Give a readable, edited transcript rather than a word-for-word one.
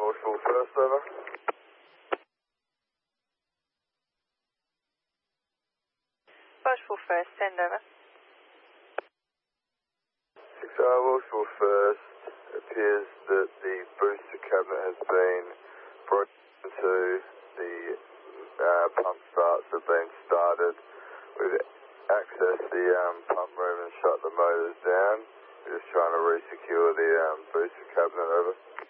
Washable first, over. 1st, send over. 6-hour Washable first. It appears that the booster cabinet has been broken into. The pump starts have been started. We've accessed the pump room and shut the motors down. We're just trying to re-secure the booster cabinet, over.